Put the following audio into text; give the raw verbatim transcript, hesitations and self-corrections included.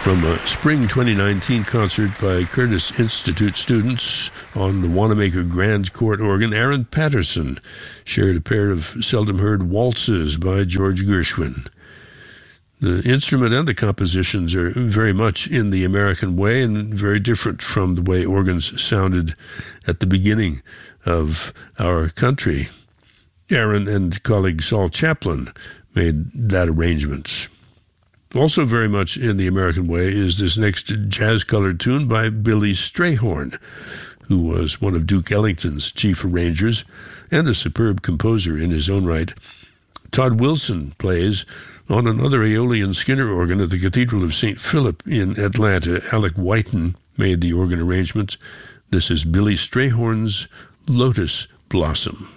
from a spring twenty nineteen concert by Curtis Institute students on the Wanamaker Grand Court organ, Aaron Patterson shared a pair of seldom-heard waltzes by George Gershwin. The instrument and the compositions are very much in the American way and very different from the way organs sounded at the beginning of our country. Aaron and colleague Saul Chaplin made that arrangement. Also very much in the American way is this next jazz-colored tune by Billy Strayhorn, who was one of Duke Ellington's chief arrangers and a superb composer in his own right. Todd Wilson plays on another Aeolian Skinner organ at the Cathedral of Saint Philip in Atlanta. Alec Whiten made the organ arrangements. This is Billy Strayhorn's Lotus Blossom.